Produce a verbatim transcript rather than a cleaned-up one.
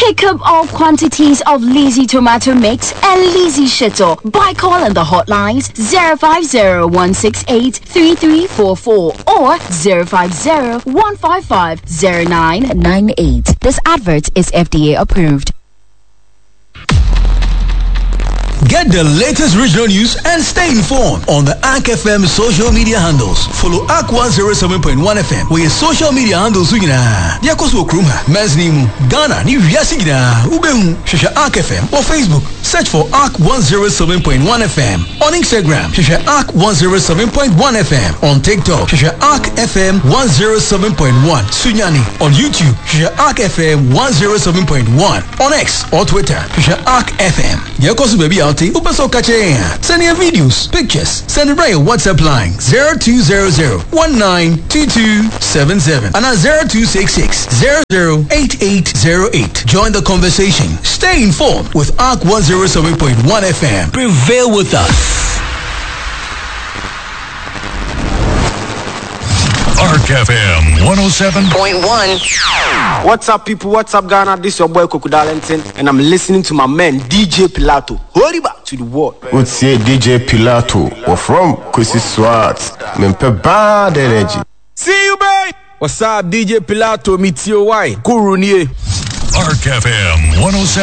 Pick up all quantities of Lizzy tomato mix and Lizzy Shito by calling the hotlines zero five zero one six eight three three four four or zero five zero one five five zero nine nine eight. This advert is F D A approved. Get the latest regional news and stay informed on the A C K F M social media handles. Follow A C K one oh seven point one F M where your social media handles are. Diakoso Kruma, Mesnimu, Ghana, New Yasigina, Ubehu, Shasha A C K F M or Facebook. Search for A C K one oh seven point one F M. On Instagram, Shasha A C K one oh seven point one F M. On TikTok, Shasha A C K F M one oh seven point one. Sunyani. On YouTube, Shasha A C K F M one oh seven point one. On X or Twitter, Shasha A C K F M. Diakoso baby out. Upeso kache. Send your videos, pictures. Send it by your WhatsApp line zero two zero zero one nine two two seven seven and at zero two six six zero zero eight eight zero eight. Join the conversation. Stay informed with A C K one oh seven point one F M. Prevail with us. A C K F M one oh seven point one. What's up, people? What's up, Ghana? This is your boy Koku Darlington, and I'm listening to my man D J Pilato. Hurry back to the world. What's here, D J Pilato? We're from Kwesi Swat. Mempe bad energy. See you, babe. What's up, D J Pilato? Meet your wife, Kurunye. A C K F M one oh seven.